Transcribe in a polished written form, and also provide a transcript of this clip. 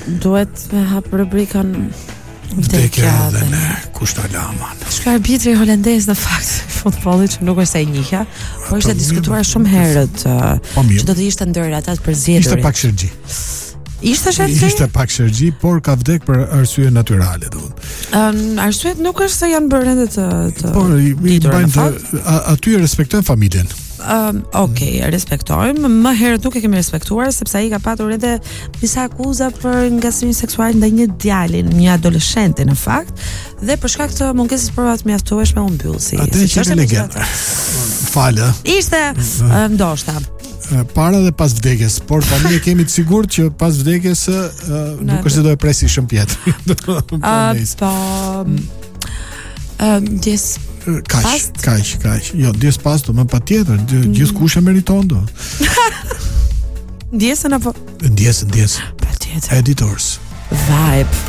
duhet me hap rubrikën vdekja dhe ne kushtalaman. Shka arbitri holandez në fakt i futbollit që nuk është e njihja, por ishte diskutuar shumë herët që do të ishte ndër ata të përzgjedhurit. Ishte pak shërgji. Ishte pak shërgji, por ka vdek për arsye natyrale, domethënë. Arsyet nuk është se janë bërë ende të por i bajnë aty respektojnë familjen. Okej, respektojmë. Më herët nuk e kemi respektuar sepse ai ka patur edhe disa akuza për ngacrim seksual ndaj një djali, një adoleshente në fakt, dhe për shkak të mungesës provave të mjaftueshme u mbyll si. Atë që është legend. Falë. Ishte ndoshta para dhe pas vdekjes, por tani e kemi të sigurt që pas vdekjes nuk është se do e presi shëmpjet. Kaq. Jo, dies pas do më patjetër, gjithkusht e meriton do. Ndjesën apo? Ndjesën. Patjetër. Editors. Vibe.